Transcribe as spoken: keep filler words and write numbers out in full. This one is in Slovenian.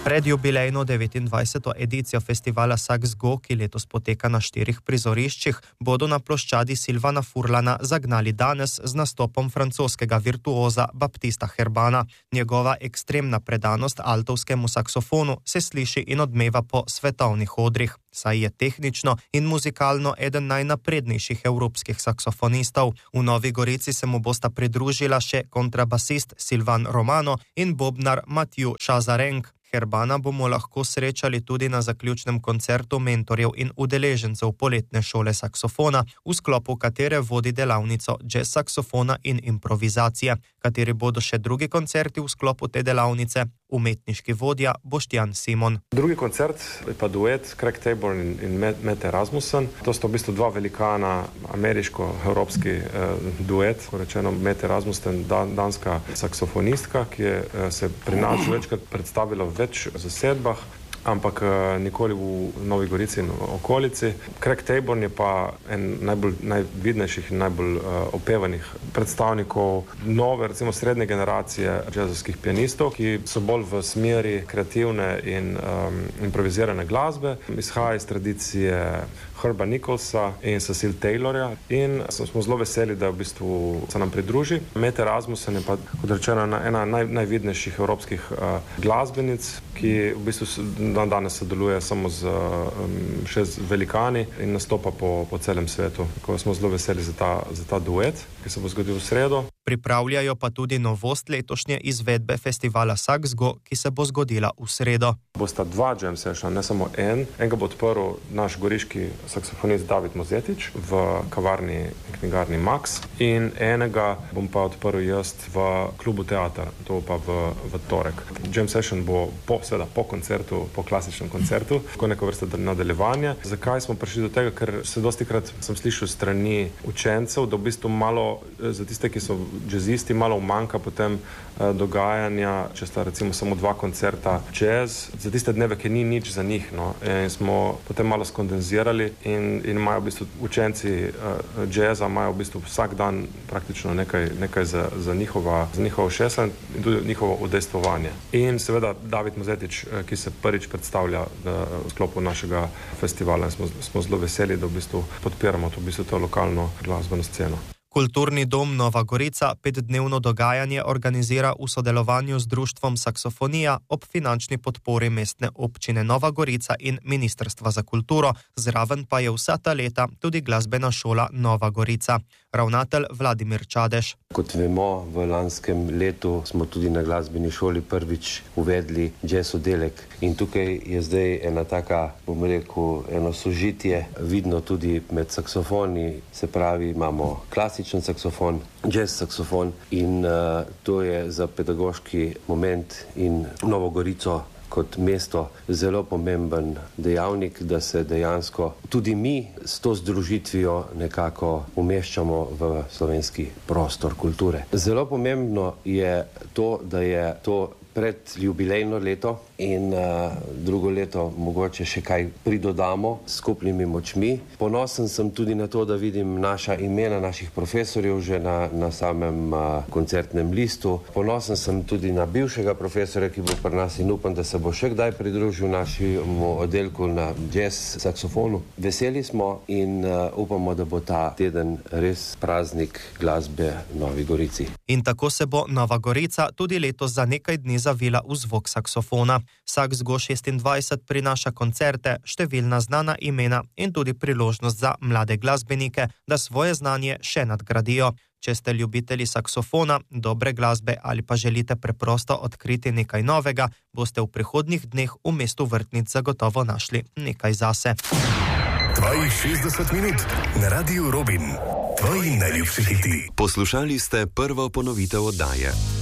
Pred jubilejno devetindvajseto edicijo festivala Sax Go, ki letos poteka na štirih prizoriščih, bodo na ploščadi Silvana Furlana zagnali danes z nastopom francoskega virtuoza Baptista Herbana. Njegova ekstremna predanost altovskemu saksofonu se sliši in odmeva po svetovnih odrih, saj je tehnično in muzikalno eden najnaprednejših evropskih saksofonistov. V Novi Gorici se mu bosta pridružila še kontrabasist Silvan Romano in bobnar Matiju Šazarenk. Herbana bomo lahko srečali tudi na zaključnem koncertu mentorjev in udeležencev poletne šole saksofona, v sklopu katere vodi delavnico jazz saksofona in improvizacije. Kateri bodo še drugi koncerti v sklopu te delavnice? Umetniški vodja Boštjan Simon. Drugi koncert je pa duet Craig Taborn in, in Mette Rasmussen. To sta v bistvu dva velikana, ameriško-evropski eh, duet. Rečeno, Mette Rasmussen, dan, danska saksofonistka, ki je eh, se pri nas večkrat predstavila v več zasedbah, ampak nikoli v Novi Gorici in okolici. Craig Taborn je pa en najbolj najvidnejših in najbolj uh, opevanih predstavnikov nove, recimo srednje generacije jazzovskih pianistov, ki so bolj v smeri kreativne in um, improvizirane glasbe. Izhaja iz tradicije Herba Nicholsa in Cecil Taylorja in smo zelo veseli, da v bistvu se nam pridruži. Mette Rasmussen je pa, kot rečeno, ena naj, najvidnejših evropskih uh, glasbenic, ki v bistvu dan danes sodeluje samo z um, šest velikani in nastopa po, po celem svetu. Tako smo zelo veseli za ta, za ta duet, ki se bo zgodil v sredo. Pripravljajo pa tudi novost letošnje izvedbe festivala Sax Go, ki se bo zgodila v sredo. Bosta dva jam sessiona, ne samo en. Enega bo odprl naš goriški saksofonist David Mozetič v kavarni in knjigarni Max in enega bom pa odprl jaz v klubu Teater, to pa v, v torek. Jam session bo po, seveda, po koncertu, po klasičnem koncertu, tako neko vrste nadaljevanje. Zakaj smo prišli do tega? Ker se dostikrat sem slišal strani učencev, da v bistvu malo za tiste, ki so jazzisti, malo umanjka potem eh, dogajanja, če sta recimo samo dva koncerta jazz, za tiste dneve, ki ni nič za njih, no. In smo potem malo skondenzirali in, in imajo v bistvu učenci eh, jazza, imajo v bistvu vsak dan praktično nekaj, nekaj za, za njihova, za njihovo šesa in tudi njihovo udejstvovanje. In seveda David Mozetič, eh, ki se prvič predstavlja eh, v sklopu našega festivala. Smo, smo zelo veseli, da v bistvu podpiramo to, v bistvu to lokalno glasbeno sceno. Kulturni dom Nova Gorica petdnevno dogajanje organizira v sodelovanju z Društvom Saksofonija ob finančni podpori mestne občine Nova Gorica in Ministrstva za kulturo, zraven pa je vsa ta leta tudi glasbena šola Nova Gorica. Ravnatelj Vladimir Čadež. Kot vemo, v lanskem letu smo tudi na glasbeni šoli prvič uvedli jazz oddelek in tukaj je zdaj ena taka, bom rekel, eno sožitje vidno tudi med saksofoni, se pravi, imamo klasičen saksofon, jazz saksofon in uh, to je za pedagoški moment in Novo Gorico kot mesto zelo pomemben dejavnik, da se dejansko tudi mi s to združitvijo nekako umeščamo v slovenski prostor kulture. Zelo pomembno je to, da je to pred jubilejno leto in uh, drugo leto mogoče še kaj pridodamo s skupnimi močmi. Ponosen sem tudi na to, da vidim naša imena naših profesorjev že na, na samem uh, koncertnem listu. Ponosen sem tudi na bivšega profesorja, ki bo pri nas in upam, da se bo še kdaj pridružil našemu oddelku na jazz saksofonu. Veseli smo in uh, upamo, da bo ta teden res praznik glasbe v Novi Gorici. In tako se bo Nova Gorica tudi letos za nekaj dni zavila v zvok saksofona. Sax Go šestindvajset prinaša koncerte, številna znana imena in tudi priložnost za mlade glasbenike, da svoje znanje še nadgradijo. Če ste ljubitelji saksofona, dobre glasbe ali pa želite preprosto odkriti nekaj novega, boste v prihodnjih dneh v mestu Vrtnic zagotovo našli nekaj zase. šestdeset minut na Radiu Robin. Tvoji najljubši hiti. Poslušali ste prvo ponovitev oddaje.